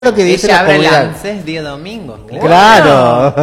lo que dice Ella la abre comunidad. lances día domingo. Claro.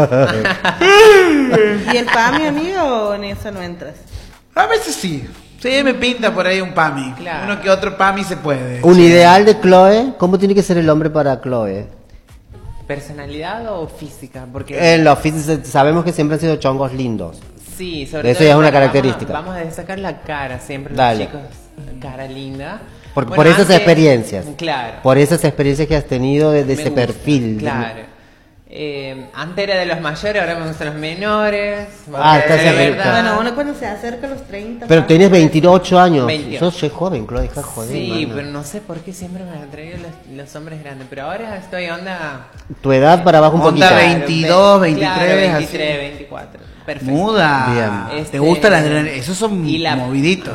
¿Y el PAMI, amigo, o en eso no entras? A veces sí. Sí, me pinta por ahí un PAMI. Claro. Uno que otro PAMI se puede. Un Sí. ideal de Chloe, ¿cómo tiene que ser el hombre para Chloe? ¿Personalidad o física? Porque En los físicos sabemos que siempre han sido chongos lindos. sí, sobre Eso todo ya es una cuando característica. Vamos a sacar la cara siempre, Dale. los chicos, cara linda. Por Bueno, esas antes- experiencias. Claro. Por esas experiencias que has tenido desde Me ese gusta, perfil. Claro. Antes era de los mayores, ahora me gustan los menores. Ah, estás de en el- verdad. Bueno, uno cuando se acerca a los 30... Pero PAMI, tienes 28 años. 28. Sos joven, Chloe, deja joder. Sí, mana. pero no sé por qué siempre me han traído los hombres grandes. Pero ahora estoy onda. Tu edad para abajo un Onda poquito. 22, 23, claro, así. 23, 24. Perfecto. Muda. Bien. ¿Te gustan las de... Esos son Y la- moviditos,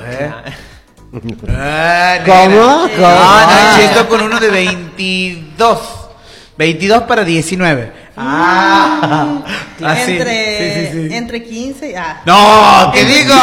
Claro. ¿Cómo? No, no, yo estoy con uno de 22. 22 para 19. Así. entre, Sí, sí, sí. entre 15 y... No, ¿qué digo?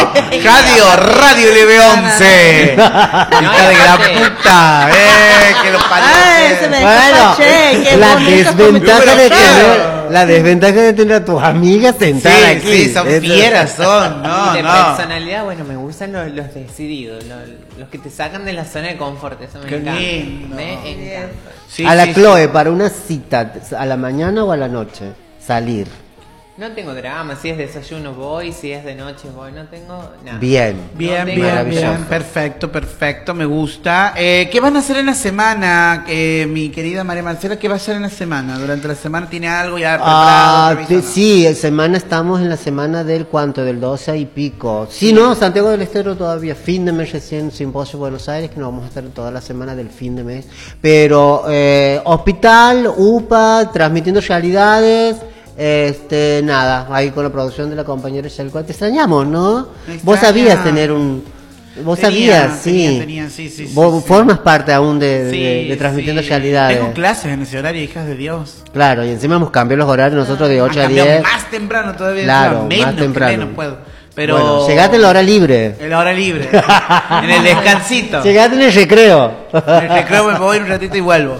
Radio LB11. Hija de la puta, que lo ¡Ay, se parió. me Bueno, escapaché! ¡Qué la bonito desventaja comentario. de tener, la desventaja de tener a tus amigas sentadas Sí, aquí. sí, son Eso- fieras, son. No, Y de no. personalidad, bueno, me gustan los decididos, los que te sacan de la zona de confort, eso me Qué encanta. lindo. Me encanta. Sí, a la sí, Chloe, para una cita, ¿a la mañana o a la noche? Salir. No tengo drama, si es desayuno voy, si es de noche voy, no tengo nada. Bien. Bien, No tengo- bien, Maravilloso. bien, perfecto, perfecto, me gusta. ¿Qué van a hacer en la semana, mi querida María Marcela? ¿Qué va a hacer en la semana? ¿Durante la semana tiene algo ya preparado? previsto, no? Sí, semana estamos en la semana del cuánto, del 12 y pico. Sí, no, Santiago del Estero todavía, fin de mes recién, Simposio Buenos Aires, que no vamos a estar toda la semana del fin de mes. Pero hospital, UPA, transmitiendo realidades. Nada, ahí con la producción de la compañera Shelco. Te extrañamos, ¿no? Me Vos extraña. sabías tener un... Vos sabías, sí. Tenía, sí, sí, Vos sí. formas parte aún de Sí, transmitiendo sí. realidades. Tengo clases en ese horario, hijas de Dios. Claro, y encima hemos cambiado los horarios nosotros de 8 a cambiado 10. más temprano todavía. Claro, encima, menos más que temprano. menos puedo. Pero... Bueno, llegaste en la hora libre. En la hora libre. En el descansito. Llegaste en el recreo. En el recreo me voy un ratito y vuelvo.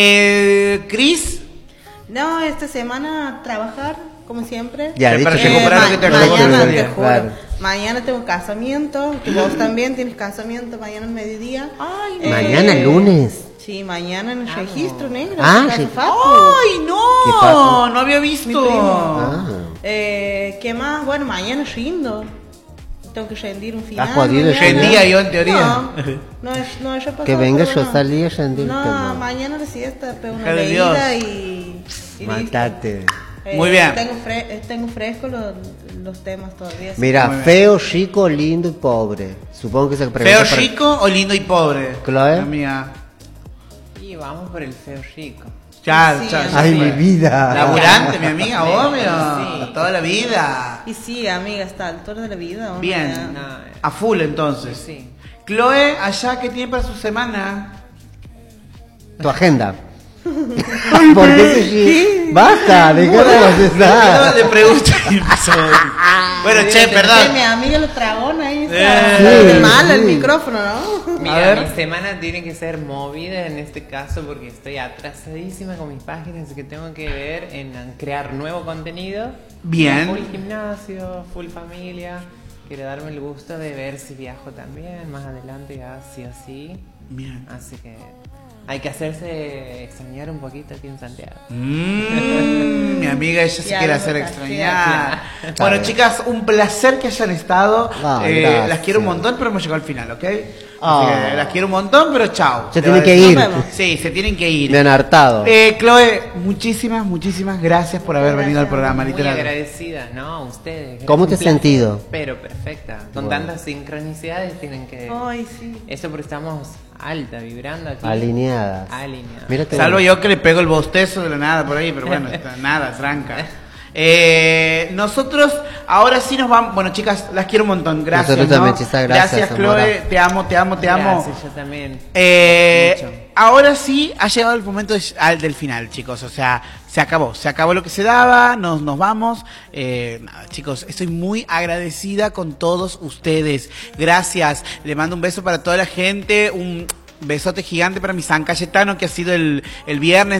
Cris, No, esta semana trabajar, como siempre. Ya, Para dicho recuperar lo que te acabo de mañana, decir. te juro. Claro. Mañana tengo casamiento. Que vos también tienes casamiento mañana al mediodía. Ay, Mañana lunes. Sí, mañana en el registro negro. Ah, Casa sí. Facu. ¡ay, Qué no! fácil. No había Mi visto. primo. Ah. ¿Qué más? Bueno, mañana rindo. Tengo que rendir un final. jodido, mañana. rendía yo en teoría. No, yo pasó, Que venga, pero yo no. salí a rendir. No, mañana la siesta, pego una Hija de leída Dios. y listo. Matate. Muy bien. Tengo fresco los temas todavía. Mira, Muy bien. feo, chico, lindo y pobre. Supongo que se pregunta. ¿Feo para- rico o lindo y pobre? Chloe. Amiga. Y vamos por el feo rico. Ya, Sí, ya, ya Ay, fue. mi vida. Laburante, mi amiga, obvio. Sí. Toda la vida. Y sí, amiga, hasta el altura de la vida. uno Bien. ya- No, A full entonces. sí. Chloe, allá, ¿qué tiene para su semana? Tu agenda. ¿Por qué te Basta, déjame No, procesar. le pregunto. Bueno, che, Mi perdón. amiga lo tragona ahí. Sí, Mal el sí. micrófono, ¿no? Mira, A ver. mi semana tiene que ser movida en este caso porque estoy atrasadísima con mis páginas, así que tengo que ver en crear nuevo contenido. Bien. Full gimnasio, full familia. Quiero darme el gusto de ver si viajo también más adelante, ya sí o sí. Bien. Así que hay que hacerse extrañar un poquito aquí en Santiago. Mi amiga, ella sí Ya, quiere no, hacer no, extrañar. Claro. Bueno, chicas, un placer que hayan estado. Ay, gracias. Las quiero un montón, pero hemos llegado al final, ¿ok? Así Ah. que las quiero un montón, pero chao. Se Te va tiene a que decir- ir. Nos vemos. Sí, se tienen que ir. Me han hartado. Chloe, muchísimas gracias por haber venido al programa, Muy literal. agradecida, ¿no? A ustedes. ¿Cómo Es te un has sentido? Pero perfecta. Con Bueno. tantas sincronicidades tienen que... Ay, sí. Eso porque estamos alta, vibrando aquí. Alineadas. Alineadas. Mírate. Salvo yo que le pego el bostezo de la nada por ahí, pero bueno, está nada, tranca. Nosotros ahora sí nos vamos. Bueno, chicas, las quiero un montón. Gracias. Nosotros ¿no? también, Chisa, gracias, Chloe. amora. Te amo. Gracias, yo también. Mucho. Ahora sí ha llegado el momento del final, chicos. O sea, se acabó lo que se daba, nos vamos. Nada, chicos, estoy muy agradecida con todos ustedes. Gracias. Le mando un beso para toda la gente. besote gigante para mi San Cayetano, que ha sido el viernes